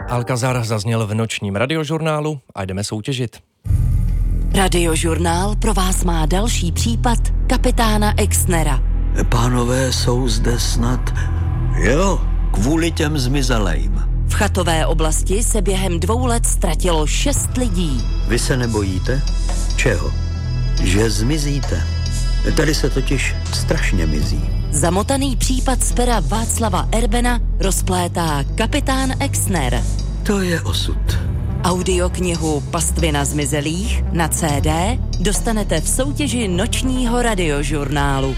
Alcazar zazněl v nočním radiožurnálu a jdeme soutěžit. Radiožurnál pro vás má další případ kapitána Exnera. Pánové, jsou zde snad... Jo, kvůli těm zmizelým. V chatové oblasti se během 2 let ztratilo 6 lidí. Vy se nebojíte? Čeho? Že zmizíte. Tady se totiž strašně mizí. Zamotaný případ z pera Václava Erbena rozplétá kapitán Exner. To je osud. Audioknihu Pastvina zmizelých na CD dostanete v soutěži nočního radiožurnálu.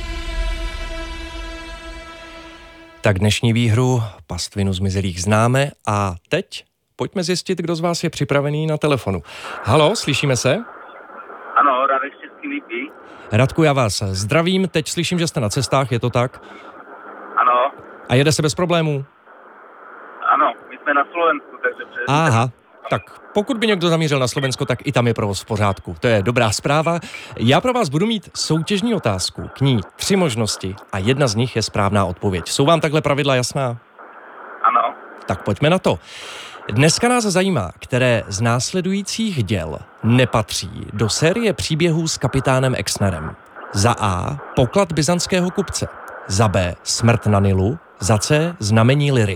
Tak dnešní výhru Pastvinu zmizelých známe a teď pojďme zjistit, kdo z vás je připravený na telefonu. Halo, slyšíme se? Ano, Radek z Český Lípy. Radku, já vás zdravím, teď slyším, že jste na cestách, je to tak? Ano, A jede se bez problémů? ano, my jsme na Slovensku, takže přes... Aha, tak pokud by někdo zamířil na Slovensko, tak i tam je provoz v pořádku. To je dobrá zpráva. Já pro vás budu mít soutěžní otázku, k ní 3 možnosti a jedna z nich je správná odpověď. Jsou vám takhle pravidla jasná? Ano, Tak pojďme na to. Dneska nás zajímá, které z následujících děl nepatří do série příběhů s kapitánem Exnerem. Za A. Poklad byzantského kupce. Za B. Smrt na Nilu. Za C. Znamení Liry.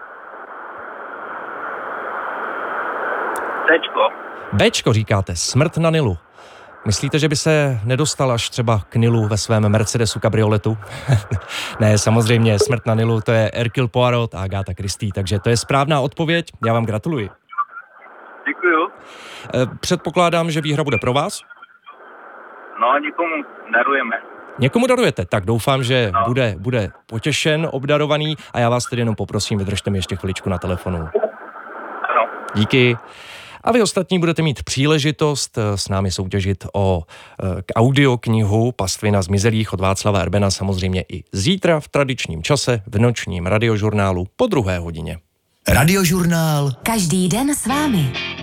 Cčko. Bčko říkáte, Smrt na Nilu. Myslíte, že by se nedostal až třeba k Nilu ve svém Mercedesu kabrioletu? Ne, samozřejmě, Smrt na Nilu, to je Hercule Poirot a Agatha Christie, takže to je správná odpověď, já vám gratuluji. Děkuju. Předpokládám, že výhra bude pro vás? No, někomu darujeme. Někomu darujete, tak doufám, že bude potěšen, obdarovaný a já vás tedy jenom poprosím, vydržte mi ještě chviličku na telefonu. Ano. Díky. A vy ostatní budete mít příležitost s námi soutěžit o audioknihu Pastvina zmizelých od Václava Erbena samozřejmě i zítra v tradičním čase v nočním radiožurnálu po 2. hodině. Radiožurnál. Každý den s vámi.